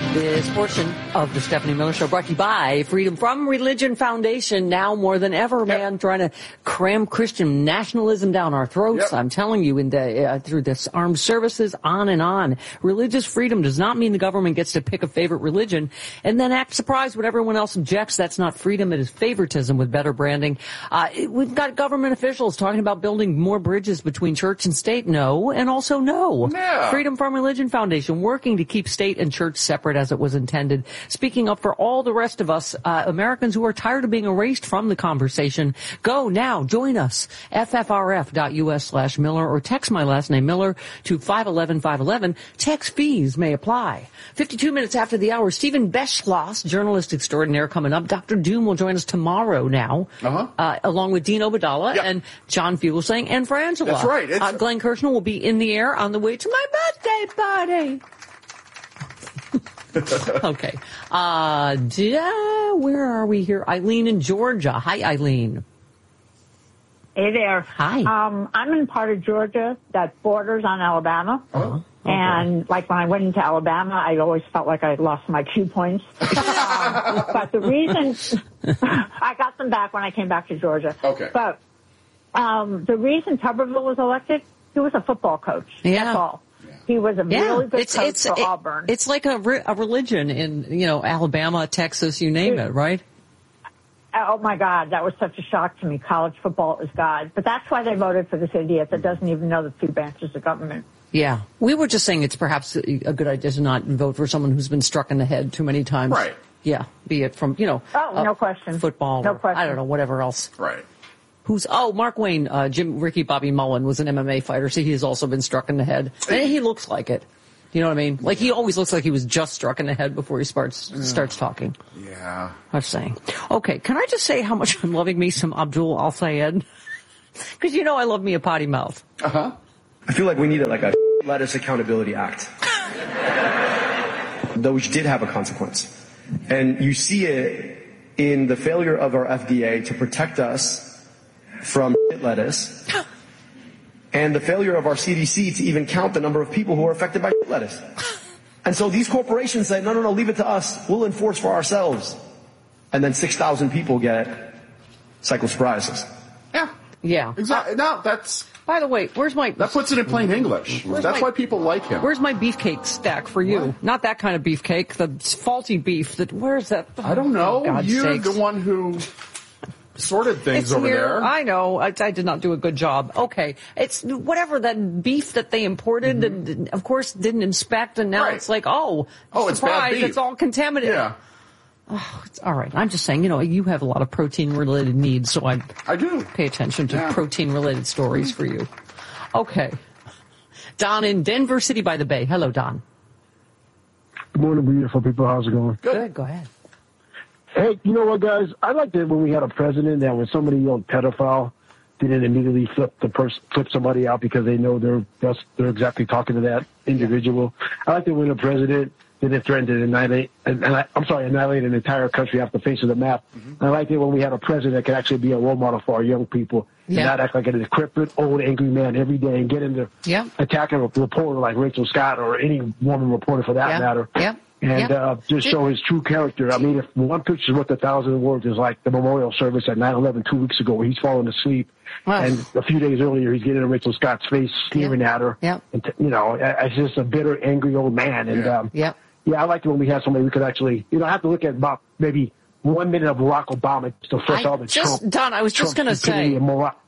This portion of the Stephanie Miller Show brought to you by Freedom From Religion Foundation. Now more than ever, man, trying to cram Christian nationalism down our throats. I'm telling you, through this armed services, on and on. Religious freedom does not mean the government gets to pick a favorite religion and then act surprised when everyone else objects. That's not freedom. It is favoritism with better branding. We've got government officials talking about building more bridges between church and state. No, and also no. Yeah. Freedom From Religion Foundation working to keep state and church separate as it was intended. Speaking up for all the rest of us, Americans who are tired of being erased from the conversation. Go now. Join us. ffrf.us/Miller or text my last name Miller to 511-511. Text fees may apply. 52 minutes after the hour, Stephen Beschloss, journalist extraordinaire, coming up. Dr. Doom will join us tomorrow now, along with Dean Obadala and John Fugelsang and Frangela. That's right. Glenn Kirshner will be in the air on the way to my birthday party. Okay. Where are we here? Eileen in Georgia. Hi, Eileen. Hey there. Hi. I'm in part of Georgia that borders on Alabama. Oh. And like when I went into Alabama, I always felt like I lost my Q points. But the reason I got them back when I came back to Georgia. Okay. But the reason Tuberville was elected, he was a football coach. Yeah. That's all. He was a really good coach for Auburn. It's like a religion in, Alabama, Texas, you name it, right? Oh, my God. That was such a shock to me. College football is God. But that's why they voted for this idiot that doesn't even know the two branches of government. Yeah. We were just saying it's perhaps a good idea to not vote for someone who's been struck in the head too many times. Right. Yeah. Be it from, no question. Football. No or, question. I don't know, whatever else. Right. Mark Wayne, Ricky Bobby Mullen was an MMA fighter, so he has also been struck in the head. And he looks like it. You know what I mean? Like, he always looks like he was just struck in the head before he starts talking. Yeah. I'm saying. Okay, can I just say how much I'm loving me some Abdul Al-Sayed? Because I love me a potty mouth. Uh-huh. I feel like we need a lettuce accountability act. Though which did have a consequence. And you see it in the failure of our FDA to protect us from lettuce, and the failure of our CDC to even count the number of people who are affected by lettuce. And so these corporations say, no, leave it to us. We'll enforce for ourselves. And then 6,000 people get cyclosporiasis. Yeah. Yeah. Exactly. No, that's... By the way, That puts it in plain English. That's why people like him. Where's my beefcake stack for you? What? Not that kind of beefcake, the faulty beef. Where's that? I don't know. You're sakes. the one who sorted things it's over here. there. I know. I did not do a good job. Okay. It's whatever, that beef that they imported and, of course, didn't inspect, and now it's like, it's bad beef. It's all contaminated. Yeah. Oh, it's all right. I'm just saying, you have a lot of protein-related needs, so I do pay attention to protein-related stories for you. Okay. Don in Denver City by the Bay. Hello, Don. Good morning, beautiful people. How's it going? Good. Go ahead. Hey, you know what, guys? I liked it when we had a president that when somebody yelled pedophile, didn't immediately flip somebody out because they know they're exactly talking to that individual. I liked it when a president didn't threaten to annihilate an entire country off the face of the map. I liked it when we had a president that could actually be a role model for our young people and not act like a decrepit, old, angry man every day and get into attacking a reporter like Rachel Scott or any woman reporter for that matter. And just show his true character. I mean, if one picture is worth 1,000 words is like the memorial service at 9/11 2 weeks ago where he's falling asleep. And a few days earlier, he's getting in Rachel Scott's face, sneering at her. And it's just a bitter, angry old man. And, I liked it when we had somebody we could actually, I have to look at about maybe 1 minute of Barack Obama to flush all the Trump. Don, I was just going to say,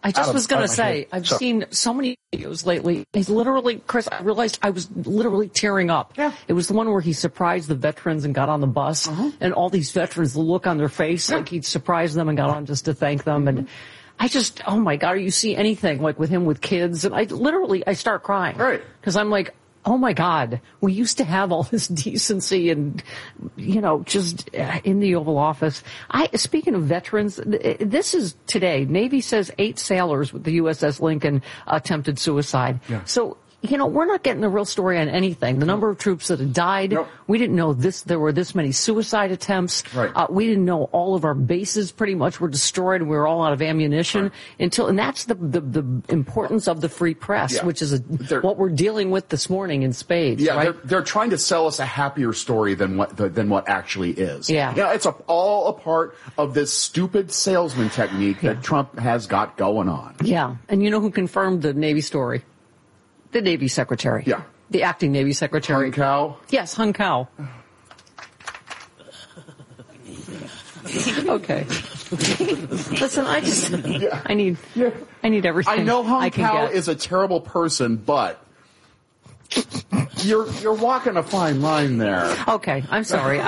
I've seen so many videos lately. He's literally, Chris, I realized I was literally tearing up. Yeah. It was the one where he surprised the veterans and got on the bus, and all these veterans, the look on their face, like he'd surprised them and got on just to thank them. And I just, oh my God, you see anything like with him with kids, and I start crying. Right. Because I'm like, oh my God, we used to have all this decency and, just in the Oval Office. Speaking of veterans, this is today. Navy says 8 sailors with the USS Lincoln attempted suicide. Yeah. So we're not getting the real story on anything. The number of troops that had died. Nope. We didn't know there were this many suicide attempts. Right. We didn't know all of our bases pretty much were destroyed and we were all out of ammunition and that's the importance of the free press, which is what we're dealing with this morning in spades. Yeah, right? they're trying to sell us a happier story than what actually is. Yeah. It's all a part of this stupid salesman technique that Trump has got going on. Yeah, and you know who confirmed the Navy story? The Navy Secretary. Yeah. The acting Navy Secretary. Hung Kao? Yes, Hung Kao. Okay. Listen, I need everything I know Hung I can Kao get. is a terrible person, but you're walking a fine line there. Okay, I'm sorry.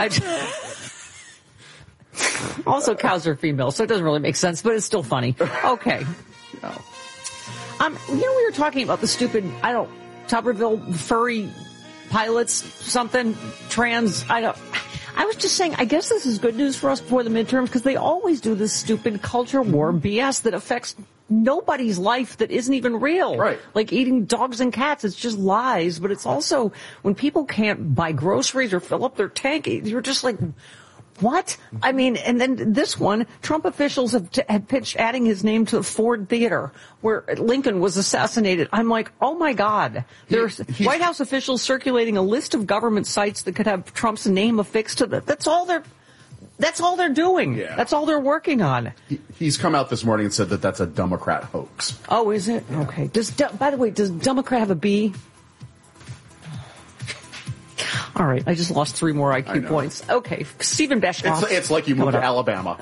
Also, cows are female, so it doesn't really make sense, but it's still funny. Okay. No. We were talking about the stupid, Tuberville furry pilots, something, trans, I was just saying, I guess this is good news for us before the midterms, because they always do this stupid culture war BS that affects nobody's life that isn't even real. Right. Like eating dogs and cats, it's just lies, but it's also, when people can't buy groceries or fill up their tank, you're just like, what? I mean, and then this one, Trump officials have pitched adding his name to the Ford Theater, where Lincoln was assassinated. I'm like, oh my God. There's White House officials circulating a list of government sites that could have Trump's name affixed to them. That's all they're doing. Yeah. That's all they're working on. He's come out this morning and said that that's a Democrat hoax. Oh, is it? Okay. By the way, does Democrat have a B? All right, I just lost 3 more IQ points. Okay, Stephen Beshkoff. It's like you moved to Alabama.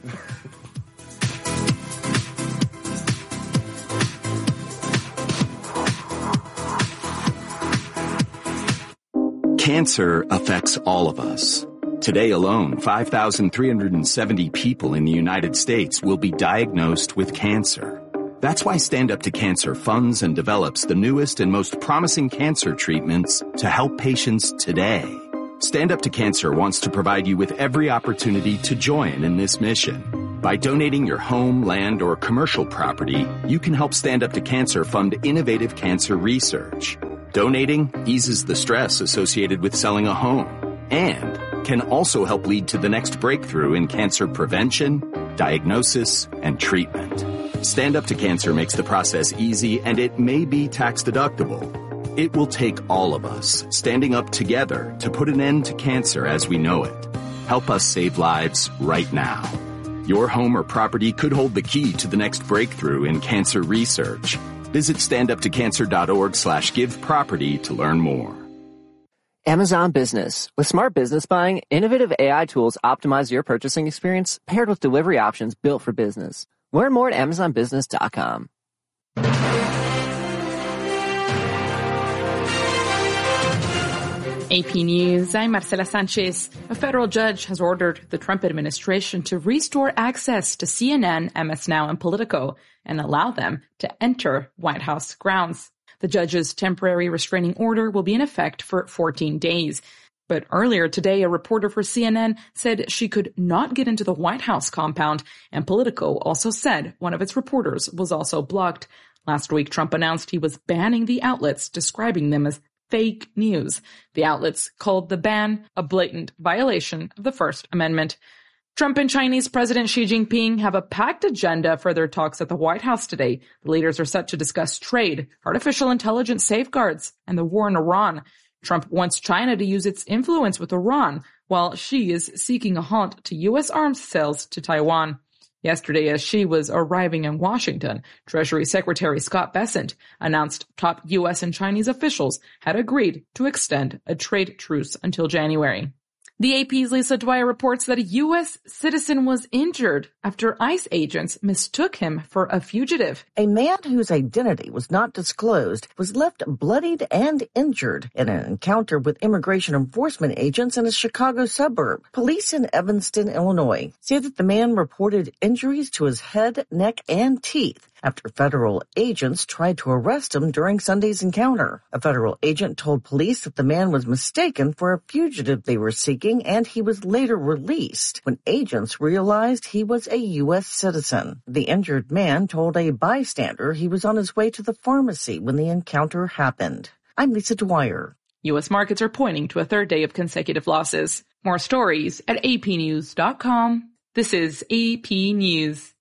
Cancer affects all of us. Today alone, 5,370 people in the United States will be diagnosed with cancer. That's why Stand Up to Cancer funds and develops the newest and most promising cancer treatments to help patients today. Stand Up to Cancer wants to provide you with every opportunity to join in this mission. By donating your home, land, or commercial property, you can help Stand Up to Cancer fund innovative cancer research. Donating eases the stress associated with selling a home and can also help lead to the next breakthrough in cancer prevention, diagnosis, and treatment. Stand Up to Cancer makes the process easy, and it may be tax deductible. It will take all of us standing up together to put an end to cancer as we know it. Help us save lives right now. Your home or property could hold the key to the next breakthrough in cancer research. Visit standuptocancer.org/giveproperty to learn more. Amazon Business. With smart business buying, innovative AI tools optimize your purchasing experience paired with delivery options built for business. Learn more at AmazonBusiness.com. AP News, I'm Marcela Sanchez. A federal judge has ordered the Trump administration to restore access to CNN, MS Now, and Politico and allow them to enter White House grounds. The judge's temporary restraining order will be in effect for 14 days. But earlier today, a reporter for CNN said she could not get into the White House compound, and Politico also said one of its reporters was also blocked. Last week, Trump announced he was banning the outlets, describing them as fake news. The outlets called the ban a blatant violation of the First Amendment. Trump and Chinese President Xi Jinping have a packed agenda for their talks at the White House today. The leaders are set to discuss trade, artificial intelligence safeguards, and the war in Iran. Trump wants China to use its influence with Iran, while Xi is seeking a halt to U.S. arms sales to Taiwan. Yesterday, as Xi was arriving in Washington, Treasury Secretary Scott Bessent announced top U.S. and Chinese officials had agreed to extend a trade truce until January. The AP's Lisa Dwyer reports that a U.S. citizen was injured after ICE agents mistook him for a fugitive. A man whose identity was not disclosed was left bloodied and injured in an encounter with immigration enforcement agents in a Chicago suburb. Police in Evanston, Illinois, say that the man reported injuries to his head, neck, and teeth after federal agents tried to arrest him during Sunday's encounter. A federal agent told police that the man was mistaken for a fugitive they were seeking, and he was later released when agents realized he was a U.S. citizen. The injured man told a bystander he was on his way to the pharmacy when the encounter happened. I'm Lisa Dwyer. U.S. markets are pointing to a third day of consecutive losses. More stories at apnews.com. This is AP News.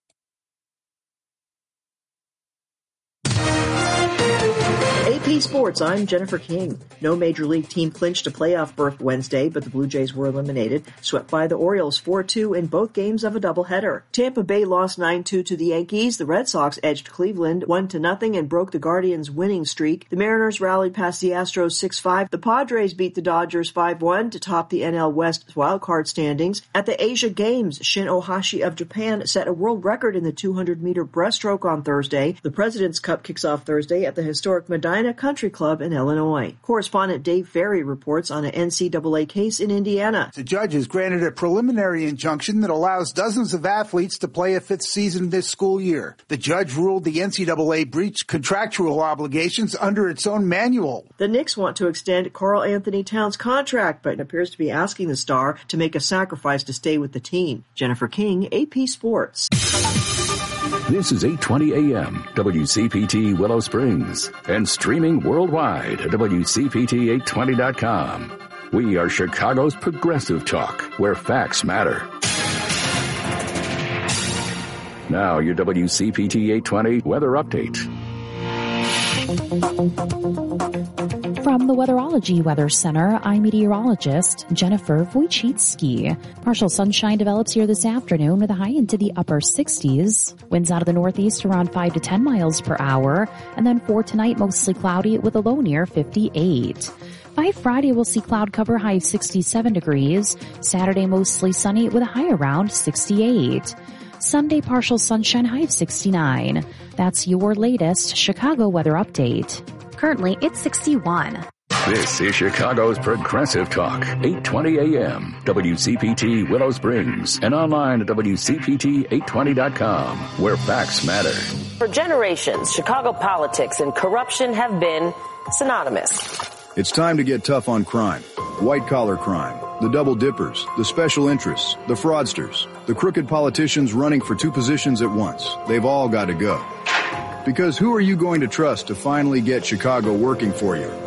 AP Sports, I'm Jennifer King. No Major League team clinched a playoff berth Wednesday, but the Blue Jays were eliminated, swept by the Orioles 4-2 in both games of a doubleheader. Tampa Bay lost 9-2 to the Yankees. The Red Sox edged Cleveland 1-0 and broke the Guardians' winning streak. The Mariners rallied past the Astros 6-5. The Padres beat the Dodgers 5-1 to top the NL West wildcard standings. At the Asia Games, Shin Ohashi of Japan set a world record in the 200-meter breaststroke on Thursday. The President's Cup kicks off Thursday at the historic Medina Country Club in Illinois. Correspondent Dave Ferry reports on an NCAA case in Indiana. The judges granted a preliminary injunction that allows dozens of athletes to play a fifth season this school year. The judge ruled the NCAA breached contractual obligations under its own manual. The Knicks want to extend Karl Anthony Towns' contract, but appears to be asking the star to make a sacrifice to stay with the team. Jennifer King, AP Sports. This is 820 AM, WCPT Willow Springs, and streaming worldwide at WCPT820.com. We are Chicago's progressive talk, where facts matter. Now, your WCPT 820 weather update. From the Weatherology Weather Center, I'm meteorologist Jennifer Wojcicki. Partial sunshine develops here this afternoon with a high into the upper 60s. Winds out of the northeast around 5 to 10 miles per hour. And then for tonight, mostly cloudy with a low near 58. By Friday, we'll see cloud cover high of 67 degrees. Saturday, mostly sunny with a high around 68. Sunday, partial sunshine high of 69. That's your latest Chicago weather update. Currently, it's 61. This is Chicago's Progressive Talk, 820 AM, WCPT Willow Springs, and online at WCPT820.com, where facts matter. For generations, Chicago politics and corruption have been synonymous. It's time to get tough on crime. White-collar crime, the double dippers, the special interests, the fraudsters, the crooked politicians running for two positions at once. They've all got to go. Because who are you going to trust to finally get Chicago working for you?